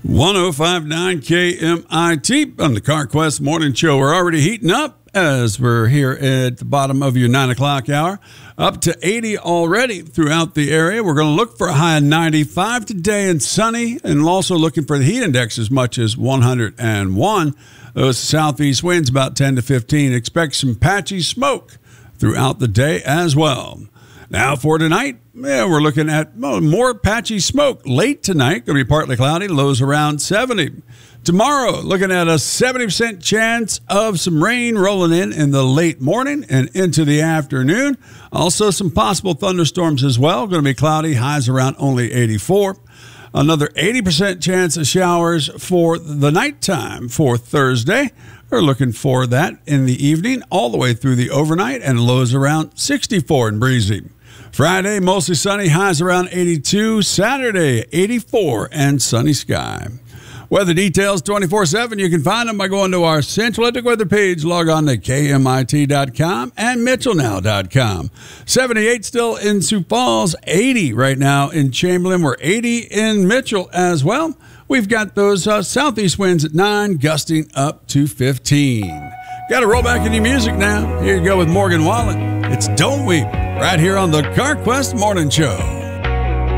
1059 KMIT on the CarQuest Morning Show. We're already heating up as we're here at the bottom of your 9 o'clock hour. Up to 80 already throughout the area. We're going to look for a high of 95 today and sunny, and also looking for the heat index as much as 101. Those southeast winds about 10 to 15. Expect some patchy smoke throughout the day as well. Now for tonight, we're looking at more patchy smoke late tonight. Going to be partly cloudy, lows around 70. Tomorrow, looking at a 70% chance of some rain rolling in the late morning and into the afternoon. Also some possible thunderstorms as well. Going to be cloudy, highs around only 84. Another 80% chance of showers for the nighttime for Thursday. We're looking for that in the evening all the way through the overnight, and lows around 64 and breezy. Friday, mostly sunny, highs around 82. Saturday, 84 and sunny sky. Weather details 24/7. You can find them by going to our Central Atlantic weather page. Log on to KMIT.com and MitchellNow.com. 78 still in Sioux Falls, 80 right now in Chamberlain. We're 80 in Mitchell as well. We've got those southeast winds at 9, gusting up to 15. Got to roll back into music now. Here you go with Morgan Wallen. It's Don't Weep, right here on the CarQuest Morning Show.